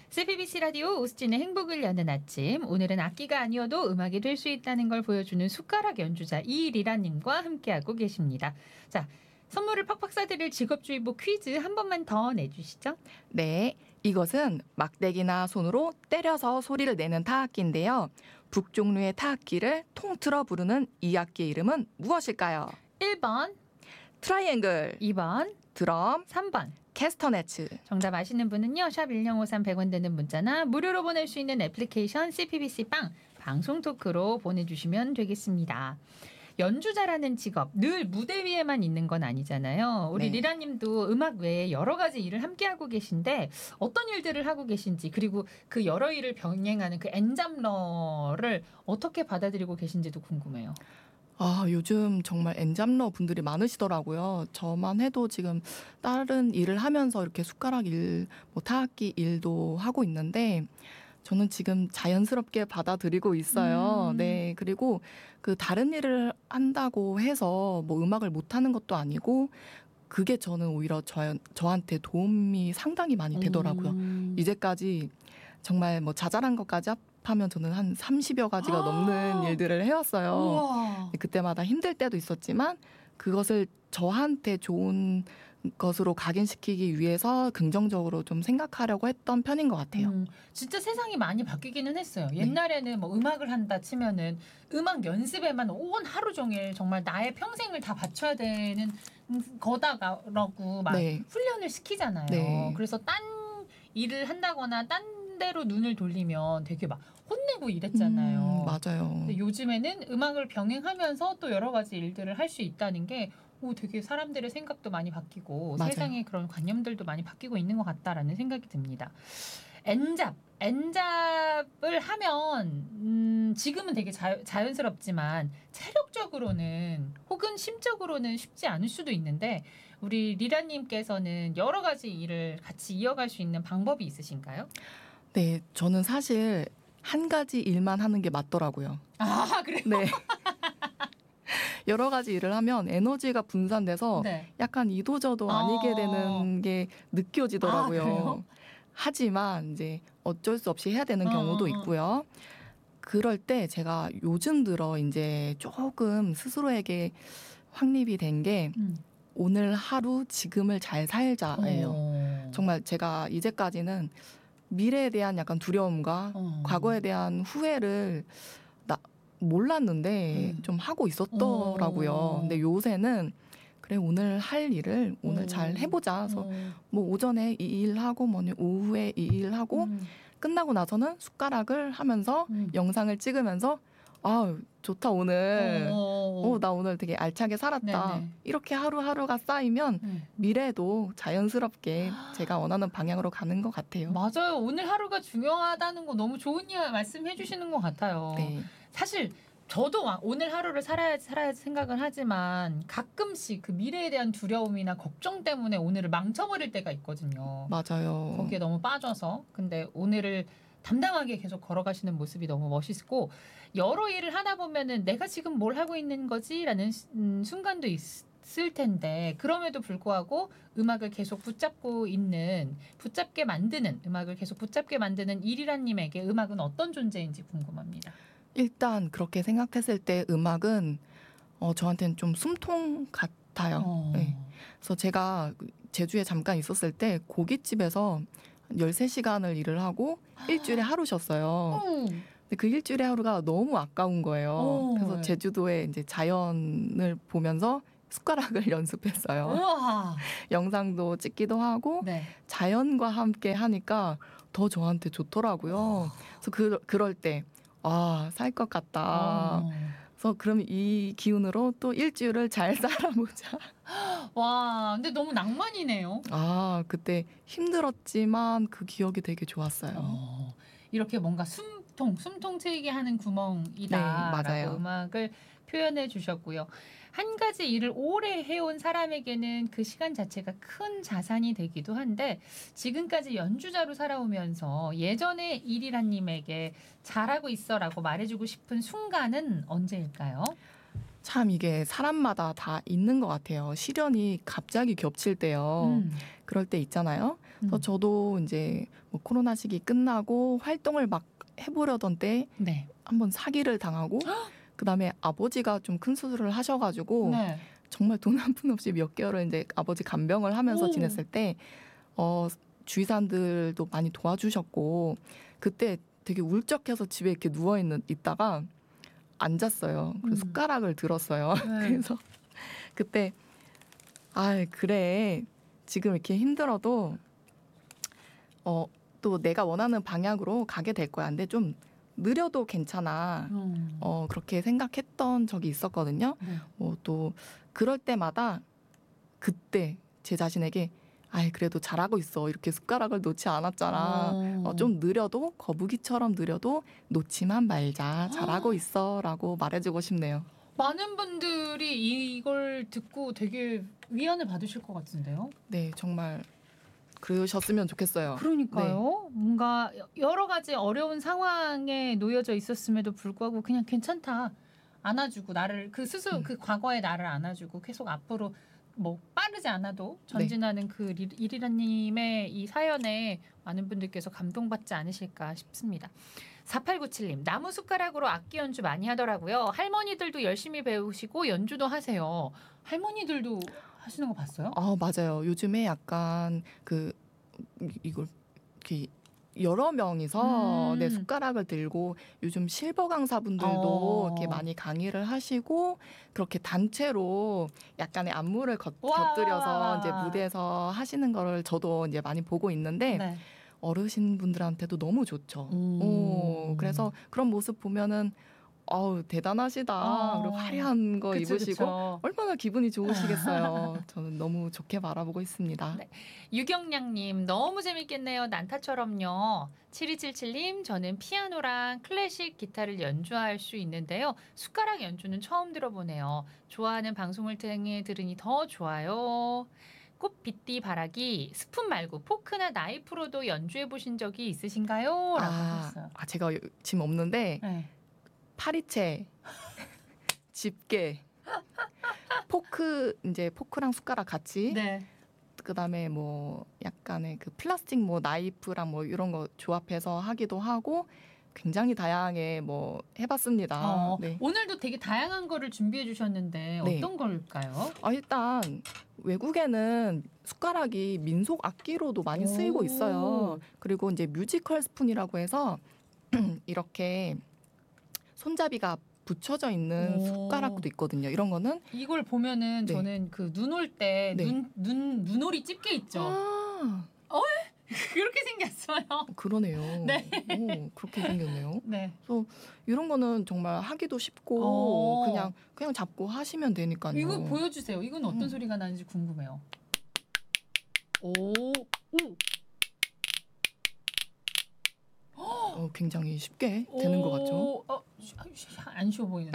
CBBC 라디오 오스틴의 행복을 여는 아침. 오늘은 악기가 아니어도 음악이 될 수 있다는 걸 보여주는 숟가락 연주자 이리라님과 함께하고 계십니다. 자, 선물을 팍팍 쏴드릴 직업주의보 퀴즈 한 번만 더 내주시죠. 네, 이것은 막대기나 손으로 때려서 소리를 내는 타악기인데요. 북 종류의 타악기를 통틀어 부르는 이 악기의 이름은 무엇일까요? 1번, 트라이앵글, 2번, 드럼, 3번. 캐스터네츠. 정답 아시는 분은요. 샵 1053 100원 되는 문자나 무료로 보낼 수 있는 애플리케이션 CPBC 빵 방송 토크로 보내주시면 되겠습니다. 연주자라는 직업 늘 무대 위에만 있는 건 아니잖아요. 우리 네. 리라님도 음악 외에 여러 가지 일을 함께하고 계신데 어떤 일들을 하고 계신지 그리고 그 여러 일을 병행하는 그 엔잡러를 어떻게 받아들이고 계신지도 궁금해요. 요즘 정말 엔잡러 분들이 많으시더라고요. 저만 해도 지금 다른 일을 하면서 이렇게 숟가락 일, 뭐 타악기 일도 하고 있는데 저는 지금 자연스럽게 받아들이고 있어요. 네. 그리고 그 다른 일을 한다고 해서 뭐 음악을 못하는 것도 아니고 그게 저는 오히려 저한테 도움이 상당히 많이 되더라고요. 이제까지 정말 뭐 자잘한 것까지 합하면 저는 한 30여 가지가 넘는 일들을 해왔어요. 우와. 그때마다 힘들 때도 있었지만 그것을 저한테 좋은 것으로 각인시키기 위해서 긍정적으로 좀 생각하려고 했던 편인 것 같아요. 진짜 세상이 많이 바뀌기는 했어요. 옛날에는 뭐 음악을 한다 치면은 음악 연습에만 온 하루 종일 정말 나의 평생을 다 바쳐야 되는 거다라고 막 네. 훈련을 시키잖아요. 네. 그래서 딴 일을 한다거나 딴 데로 눈을 돌리면 되게 막 혼내고 이랬잖아요. 맞아요. 근데 요즘에는 음악을 병행하면서 또 여러 가지 일들을 할 수 있다는 게 되게 사람들의 생각도 많이 바뀌고 맞아요. 세상의 그런 관념들도 많이 바뀌고 있는 것 같다라는 생각이 듭니다. 엔잡을 하면 지금은 되게 자연스럽지만 체력적으로는 혹은 심적으로는 쉽지 않을 수도 있는데 우리 리라님께서는 여러 가지 일을 같이 이어갈 수 있는 방법이 있으신가요? 네, 저는 사실 한 가지 일만 하는 게 맞더라고요. 아, 그래요? 네. 여러 가지 일을 하면 에너지가 분산돼서 네. 약간 이도저도 아니게 되는 게 느껴지더라고요. 그래요? 하지만 이제 어쩔 수 없이 해야 되는 경우도 있고요. 그럴 때 제가 요즘 들어 이제 조금 스스로에게 확립이 된 게 오늘 하루 지금을 잘 살자예요. 정말 제가 이제까지는 미래에 대한 약간 두려움과 과거에 대한 후회를 몰랐는데 좀 하고 있었더라고요. 근데 요새는 그래 오늘 할 일을 오늘 잘 해보자. 그래서 뭐 오전에 이 일하고 뭐 오후에 이 일하고 끝나고 나서는 숟가락을 하면서 영상을 찍으면서 좋다 오늘. 나 오늘 되게 알차게 살았다. 네네. 이렇게 하루하루가 쌓이면 미래도 자연스럽게 제가 원하는 방향으로 가는 것 같아요. 맞아요. 오늘 하루가 중요하다는 거 너무 좋은 말씀해 주시는 것 같아요. 네. 사실 저도 오늘 하루를 살아야지 생각을 하지만 가끔씩 그 미래에 대한 두려움이나 걱정 때문에 오늘을 망쳐버릴 때가 있거든요. 맞아요. 거기에 너무 빠져서. 근데 오늘을 담담하게 계속 걸어가시는 모습이 너무 멋있고 여러 일을 하다 보면은 내가 지금 뭘 하고 있는 거지라는 순간도 있을 텐데 그럼에도 불구하고 음악을 계속 음악을 계속 붙잡게 만드는 이리라님에게 음악은 어떤 존재인지 궁금합니다. 일단 그렇게 생각했을 때 음악은 저한테는 좀 숨통 같아요. 네. 그래서 제가 제주에 잠깐 있었을 때 고깃집에서 13시간을 일을 하고 일주일에 하루 쉬었어요. 근데 그 일주일에 하루가 너무 아까운 거예요. 그래서 제주도의 이제 자연을 보면서 숟가락을 연습했어요. 우와. 영상도 찍기도 하고 네. 자연과 함께 하니까 더 저한테 좋더라고요. 그래서 그럴 때 살 것 같다. 그래서 그럼 이 기운으로 또 일주일을 잘 살아보자. 와, 근데 너무 낭만이네요. 그때 힘들었지만 그 기억이 되게 좋았어요. 이렇게 뭔가 숨통 트이게 하는 구멍이다. 네, 맞아요. 라고 음악을 표현해 주셨고요. 한 가지 일을 오래 해온 사람에게는 그 시간 자체가 큰 자산이 되기도 한데 지금까지 연주자로 살아오면서 예전에 이리라님에게 잘하고 있어라고 말해주고 싶은 순간은 언제일까요? 참 이게 사람마다 다 있는 것 같아요. 시련이 갑자기 겹칠 때요. 그럴 때 있잖아요. 그래서 저도 이제 뭐 코로나 시기 끝나고 활동을 막 해보려던 때 네. 한번 사기를 당하고 그다음에 아버지가 좀 큰 수술을 하셔가지고 네. 정말 돈 한 푼 없이 몇 개월을 이제 아버지 간병을 하면서 오. 지냈을 때 주위 사람들도 많이 도와주셨고 그때 되게 울적해서 집에 이렇게 누워 있다가 앉았어요. 그래서 숟가락을 들었어요. 네. 그래서 그때 그래 지금 이렇게 힘들어도 또 내가 원하는 방향으로 가게 될 거야. 근데 좀 느려도 괜찮아. 그렇게 생각했던 적이 있었거든요. 네. 또 그럴 때마다 그때 제 자신에게 그래도 잘하고 있어. 이렇게 숟가락을 놓지 않았잖아. 좀 느려도 거북이처럼 느려도 놓지만 말자. 잘하고 있어라고 말해주고 싶네요. 많은 분들이 이걸 듣고 되게 위안을 받으실 것 같은데요. 네, 정말 그러셨으면 좋겠어요. 그러니까요. 뭔가 여러 가지 어려운 상황에 놓여져 있었음에도 불구하고 그냥 괜찮다. 안아주고 나를 그 스스로 그 과거의 나를 안아주고 계속 앞으로 뭐 빠르지 않아도 전진하는 그 이리라님의 이 사연에 많은 분들께서 감동받지 않으실까 싶습니다. 4897님 나무 숟가락으로 악기 연주 많이 하더라고요. 할머니들도 열심히 배우시고 연주도 하세요. 할머니들도 하시는 거 봤어요? 맞아요. 요즘에 약간 이걸 이렇게 여러 명이서 숟가락을 들고 요즘 실버 강사분들도 이렇게 많이 강의를 하시고 그렇게 단체로 약간의 안무를 곁들여서 이제 무대에서 하시는 거를 저도 이제 많이 보고 있는데 네. 어르신분들한테도 너무 좋죠. 그래서 그런 모습 보면은 대단하시다. 그리고 화려한 거 그쵸, 입으시고 그쵸. 얼마나 기분이 좋으시겠어요. 저는 너무 좋게 바라보고 있습니다. 네. 유경량님 너무 재밌겠네요. 난타처럼요. 7277님 저는 피아노랑 클래식 기타를 연주할 수 있는데요. 숟가락 연주는 처음 들어보네요. 좋아하는 방송을 통해 들으니 더 좋아요. 꽃빛띠 바라기 스푼 말고 포크나 나이프로도 연주해 보신 적이 있으신가요? 라고 하셨어요. 제가 지금 없는데 네. 파리채, 집게, 포크랑 숟가락 같이 네. 그다음에 뭐 약간의 그 플라스틱 뭐 나이프랑 뭐 이런 거 조합해서 하기도 하고 굉장히 다양하게 뭐 해봤습니다. 네. 오늘도 되게 다양한 거를 준비해 주셨는데 네. 어떤 걸까요? 일단 외국에는 숟가락이 민속 악기로도 많이 쓰이고 있어요. 그리고 이제 뮤지컬 스푼이라고 해서 이렇게 손잡이가 붙여져 있는 숟가락도 있거든요. 이런 거는 이걸 보면은 네. 저는 그 눈 올 때 네. 눈오리 집게 있죠. 그렇게 생겼어요. 그러네요. 네. 그렇게 생겼네요. 네. 그래서 이런 거는 정말 하기도 쉽고 그냥 잡고 하시면 되니까요. 이거 보여주세요. 이건 어떤 소리가 나는지 궁금해요. 굉장히 쉽게 되는 것 같죠. 안 쉬워 보이는데.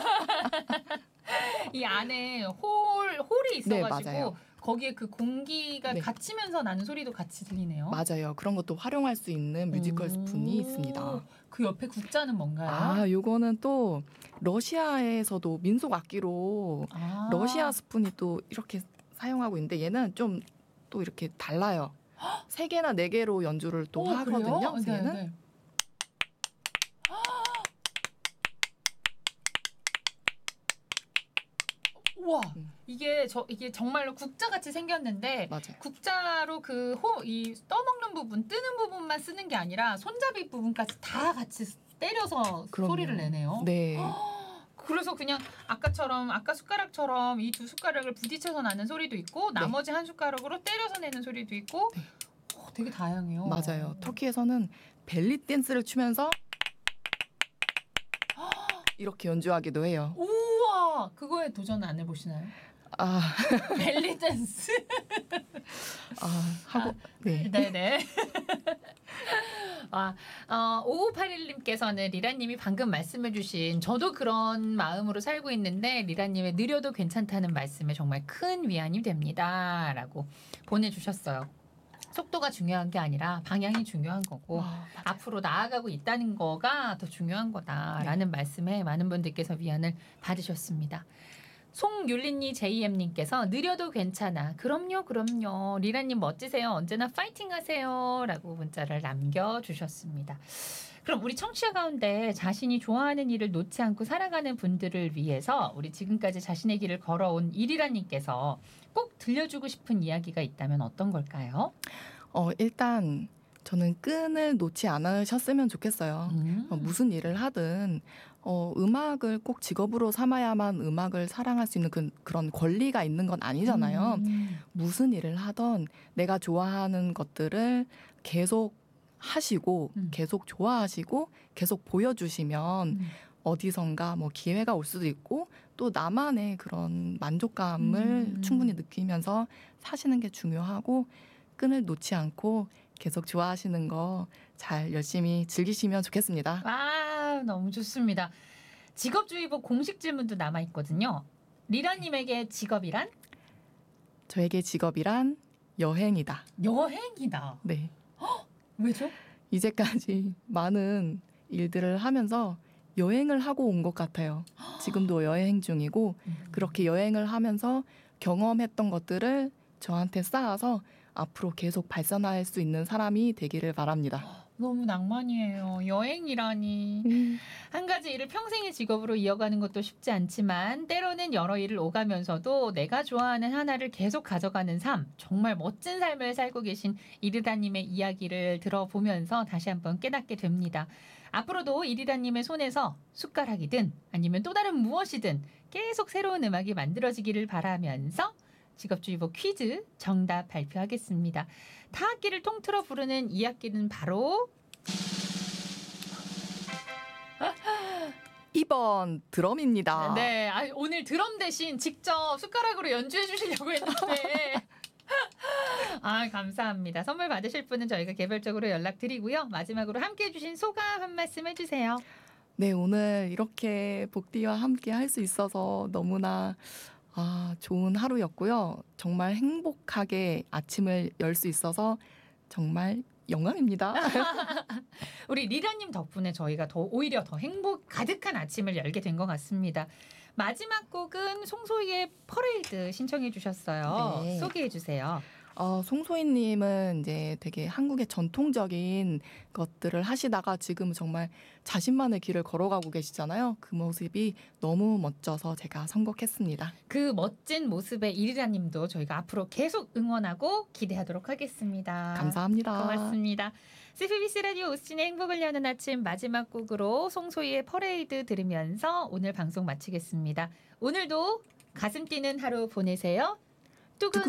이 안에 홀이 있어가지고 맞아요. 거기에 그 공기가 갇히면서 나는 소리도 같이 들리네요. 맞아요. 그런 것도 활용할 수 있는 뮤지컬 스푼이 있습니다. 그 옆에 국자는 뭔가요? 요거는 또 러시아에서도 민속 악기로 러시아 스푼이 또 이렇게 사용하고 있는데 얘는 좀 또 이렇게 달라요. 3개나 4개로 연주를 또 하거든요. 얘는. 네. 우와, 이게 정말로 국자같이 생겼는데 맞아요. 국자로 이 떠먹는 부분, 뜨는 부분만 쓰는 게 아니라 손잡이 부분까지 다 같이 때려서 소리를 내네요. 네. 그래서 그냥 아까 숟가락처럼 이 두 숟가락을 부딪혀서 나는 소리도 있고 나머지 한 숟가락으로 때려서 내는 소리도 있고 되게 다양해요. 맞아요. 터키에서는 벨리 댄스를 추면서 이렇게 연주하기도 해요. 우와, 그거에 도전 안 해보시나요? 벨리 댄스. 네. 네네. 5581님께서는 리라님이 방금 말씀해주신 저도 그런 마음으로 살고 있는데 리라님의 느려도 괜찮다는 말씀에 정말 큰 위안이 됩니다. 라고 보내주셨어요. 속도가 중요한 게 아니라 방향이 중요한 거고 앞으로 나아가고 있다는 거가 더 중요한 거다라는 말씀에 많은 분들께서 위안을 받으셨습니다. 송율린니 JM님께서 느려도 괜찮아. 그럼요. 리라님 멋지세요. 언제나 파이팅하세요. 라고 문자를 남겨주셨습니다. 그럼 우리 청취자 가운데 자신이 좋아하는 일을 놓지 않고 살아가는 분들을 위해서 우리 지금까지 자신의 길을 걸어온 이리라님께서 꼭 들려주고 싶은 이야기가 있다면 어떤 걸까요? 일단 저는 끈을 놓지 않으셨으면 좋겠어요. 무슨 일을 하든 음악을 꼭 직업으로 삼아야만 음악을 사랑할 수 있는 그런 권리가 있는 건 아니잖아요. 무슨 일을 하던 내가 좋아하는 것들을 계속 하시고 계속 좋아하시고 계속 보여주시면 어디선가 뭐 기회가 올 수도 있고 또 나만의 그런 만족감을 충분히 느끼면서 사시는 게 중요하고 끈을 놓지 않고 계속 좋아하시는 거 잘 열심히 즐기시면 좋겠습니다. 와, 너무 좋습니다. 직업주의보 공식 질문도 남아 있거든요. 리라님에게 직업이란? 저에게 직업이란 여행이다. 여행이다. 네. 왜죠? 이제까지 많은 일들을 하면서 여행을 하고 온 것 같아요. 지금도 여행 중이고 그렇게 여행을 하면서 경험했던 것들을 저한테 쌓아서 앞으로 계속 발전할 수 있는 사람이 되기를 바랍니다. 너무 낭만이에요. 여행이라니. 한 가지 일을 평생의 직업으로 이어가는 것도 쉽지 않지만 때로는 여러 일을 오가면서도 내가 좋아하는 하나를 계속 가져가는 삶, 정말 멋진 삶을 살고 계신 이리라님의 이야기를 들어보면서 다시 한번 깨닫게 됩니다. 앞으로도 이리라님의 손에서 숟가락이든 아니면 또 다른 무엇이든 계속 새로운 음악이 만들어지기를 바라면서 직업주의보 퀴즈 정답 발표하겠습니다. 타악기를 통틀어 부르는 이 악기는 바로 2번 드럼입니다. 네, 오늘 드럼 대신 직접 숟가락으로 연주해 주시려고 했는데 감사합니다. 선물 받으실 분은 저희가 개별적으로 연락드리고요. 마지막으로 함께해 주신 소감 한 말씀 해주세요. 네, 오늘 이렇게 복디와 함께 할 수 있어서 너무나 좋은 하루였고요. 정말 행복하게 아침을 열 수 있어서 정말 영광입니다. 우리 리라님 덕분에 저희가 오히려 더 행복 가득한 아침을 열게 된 것 같습니다. 마지막 곡은 송소희의 퍼레이드 신청해 주셨어요. 네. 소개해 주세요. 송소희님은 이제 되게 한국의 전통적인 것들을 하시다가 지금 정말 자신만의 길을 걸어가고 계시잖아요. 그 모습이 너무 멋져서 제가 선곡했습니다. 그 멋진 모습의 이리라님도 저희가 앞으로 계속 응원하고 기대하도록 하겠습니다. 감사합니다. 고맙습니다. CBBC 라디오 오스틴의 행복을 여는 아침 마지막 곡으로 송소희의 퍼레이드 들으면서 오늘 방송 마치겠습니다. 오늘도 가슴 뛰는 하루 보내세요. 뚜근